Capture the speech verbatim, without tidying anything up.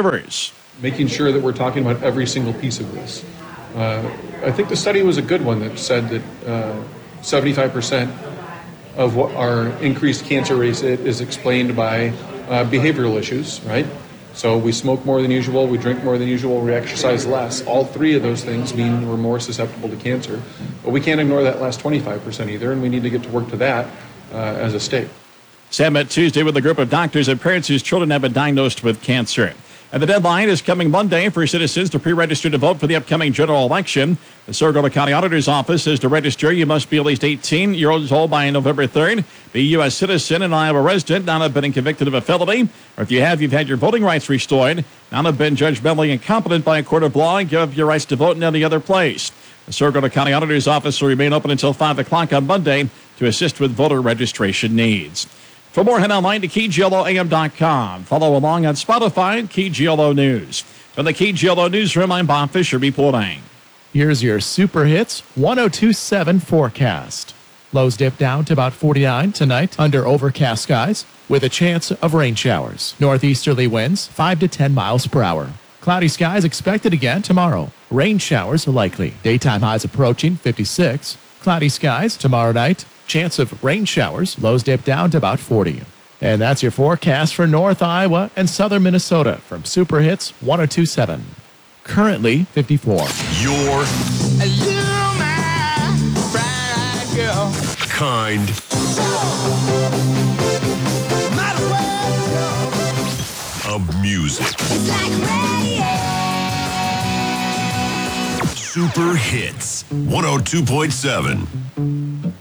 Rivers. Making sure that we're talking about every single piece of this. Uh, I think the study was a good one that said that uh, seventy-five percent of what our increased cancer rate is explained by uh, behavioral issues, right? So we smoke more than usual, we drink more than usual, we exercise less. All three of those things mean we're more susceptible to cancer. But we can't ignore that last twenty-five percent either, and we need to get to work to that uh, as a state. Sam met Tuesday with a group of doctors and parents whose children have been diagnosed with cancer. And the deadline is coming Monday for citizens to pre-register to vote for the upcoming general election. The Saragota County Auditor's Office says to register, you must be at least eighteen years old by November third, be a U S citizen and Iowa resident, not have been convicted of a felony, or if you have, you've had your voting rights restored, not have been judgmentally incompetent by a court of law, and give your rights to vote in any other place. The Saragota County Auditor's Office will remain open until five o'clock on Monday to assist with voter registration needs. For more, head online to Key G L O A M dot com. Follow along on Spotify and Key G L O News. From the Key G L O Newsroom, I'm Bob Fisher reporting. Here's your Super Hits one oh two point seven forecast. Lows dip down to about forty-nine tonight under overcast skies with a chance of rain showers. Northeasterly winds five to ten miles per hour. Cloudy skies expected again tomorrow. Rain showers likely. Daytime highs approaching fifty-six. Cloudy skies tomorrow night. Chance of rain showers. Lows dip down to about forty. And that's your forecast for North Iowa and Southern Minnesota from Super Hits one oh two point seven. Currently fifty-four. Your girl. Kind. Of music. It's like radio. Super Hits one oh two point seven.